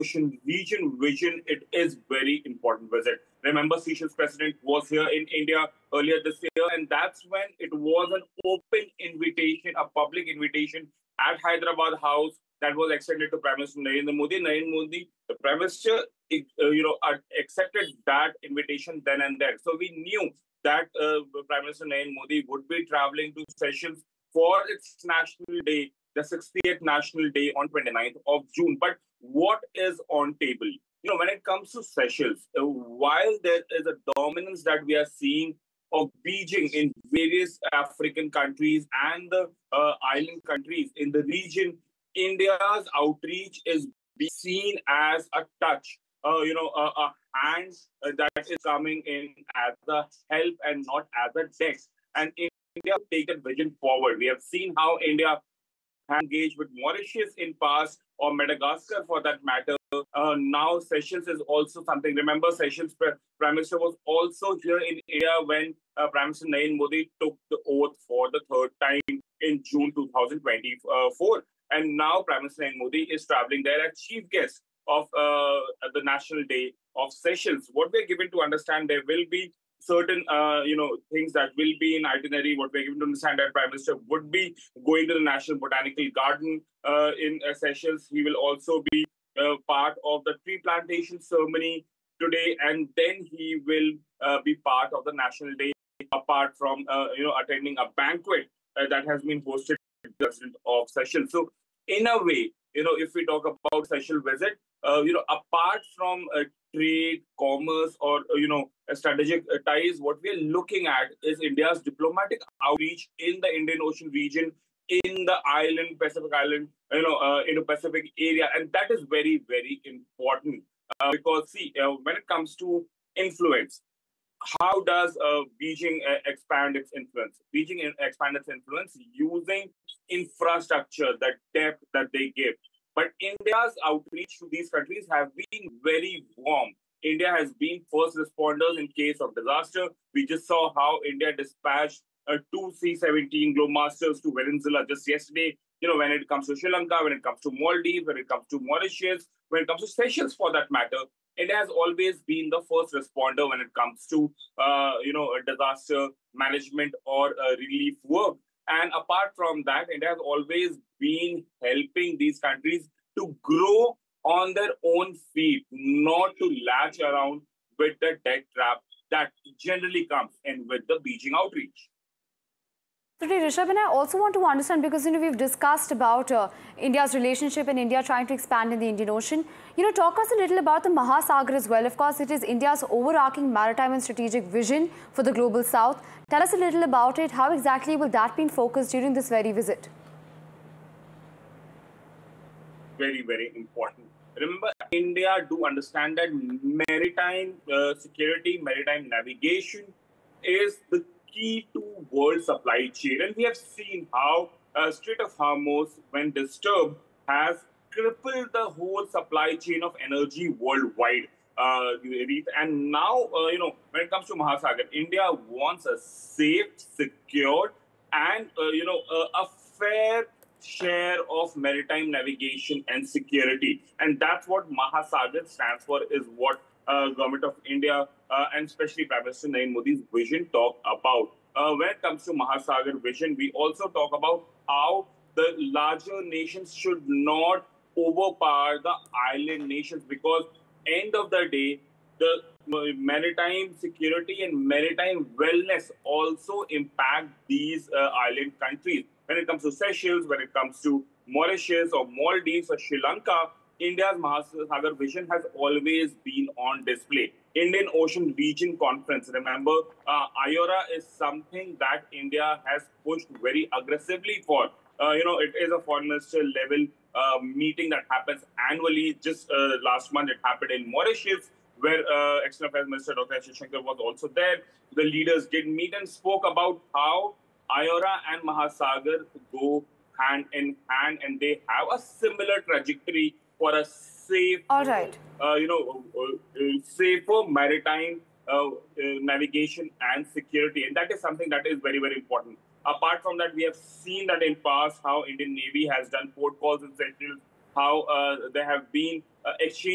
Ocean region vision, it is very important visit. Remember, Seychelles president was here in India earlier this year, and that's when it was an open invitation, a public invitation at Hyderabad House that was extended to Prime Minister Narendra Modi. Narendra Modi, the Prime Minister, accepted that invitation then and there. So we knew that Prime Minister Narendra Modi would be traveling to Seychelles for its national day, the 60th National Day on 29th of June. But what is on table? When it comes to Seychelles, while there is a dominance that we are seeing of Beijing in various African countries and the island countries in the region, India's outreach is being seen as a touch, a hand that is coming in as a help and not as a desk. And India take that vision forward. We have seen how India engaged with Mauritius in past, or Madagascar for that matter. Now Seychelles is also something. Remember, Seychelles Prime Minister was also here in India when Prime Minister Narendra Modi took the oath for the third time in June 2024. And now Prime Minister Narendra Modi is traveling there as chief guest of the National Day of Seychelles. What we're given to understand, there will be certain things that will be in itinerary. What we're given to understand, that Prime Minister would be going to the National Botanical Garden in Seychelles. He will also be part of the tree plantation ceremony today, and then he will be part of the National Day, apart from attending a banquet that has been hosted by the President of Seychelles. So in a way, if we talk about Seychelles visit, apart from trade, commerce, or strategic ties, what we are looking at is India's diplomatic outreach in the Indian Ocean region, in the island, Pacific Island, Indo-Pacific area, and that is very, very important because see, when it comes to influence, how does Beijing expand its influence? Beijing expand its influence using infrastructure, the depth that they give. But India's outreach to these countries have been very warm. India has been first responders in case of disaster. We just saw how India dispatched two C-17 Globemasters to Venezuela just yesterday. When it comes to Sri Lanka, when it comes to Maldives, when it comes to Mauritius, when it comes to Seychelles for that matter, India has always been the first responder when it comes to, disaster management or relief work. And apart from that, India has always been helping these countries to grow on their own feet, not to latch around with the debt trap that generally comes in with the Beijing outreach. Today, Rishabh, and I also want to understand, because we've discussed about India's relationship and India trying to expand in the Indian Ocean. Talk us a little about the Mahasagar as well. Of course, it is India's overarching maritime and strategic vision for the global south. Tell us a little about it. How exactly will that be in focus during this very visit? Very, very important. Remember, India do understand that maritime security, maritime navigation is the key to world supply chain. And we have seen how Strait of Hormuz, when disturbed, has crippled the whole supply chain of energy worldwide. And now, when it comes to Mahasagar, India wants a safe, secure, and, a fair share of maritime navigation and security. And that's what Mahasagar stands for, is what Government of India and especially Prime Minister Narendra Modi's vision talk about. When it comes to Mahasagar vision, we also talk about how the larger nations should not overpower the island nations, because end of the day, the maritime security and maritime wellness also impact these island countries. When it comes to Seychelles, when it comes to Mauritius or Maldives or Sri Lanka, India's Mahasagar vision has always been on display. Indian Ocean Region Conference, remember, IORA is something that India has pushed very aggressively for. It is a foreign minister level meeting that happens annually. Just last month, it happened in Mauritius, where External Affairs Minister Dr. S. Jaishankar was also there. The leaders did meet and spoke about how IORA and Mahasagar go hand in hand, and they have a similar trajectory for a safe, safer maritime navigation and security. And that is something that is very, very important. Apart from that, we have seen that in past how Indian Navy has done port calls in Seychelles, how there have been exchange